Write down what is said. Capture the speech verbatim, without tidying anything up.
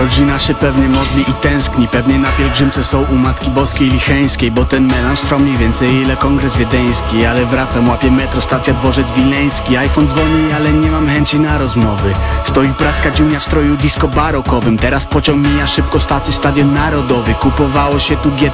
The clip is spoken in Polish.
Rodzina się pewnie modli i tęskni, pewnie na pielgrzymce są u Matki Boskiej Licheńskiej, bo ten melanż trwa mniej więcej ile kongres wiedeński. Ale wracam, łapię metro, stacja dworzec wileński. iPhone dzwoni, ale nie mam chęci na rozmowy. Stoi praska dziunia w stroju disco barokowym. Teraz pociąg mija szybko, stację Stadion Narodowy. Kupowało się tu G